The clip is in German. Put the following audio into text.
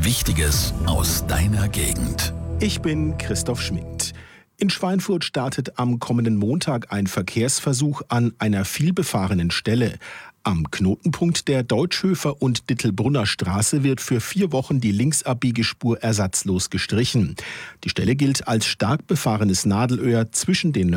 Wichtiges aus deiner Gegend. Ich bin Christoph Schmidt. In Schweinfurt startet am kommenden Montag ein Verkehrsversuch an einer vielbefahrenen Stelle. Am Knotenpunkt der Deutschhöfer- und Dittelbrunner Straße wird für 4 Wochen die Linksabbiegerspur ersatzlos gestrichen. Die Stelle gilt als stark befahrenes Nadelöhr zwischen den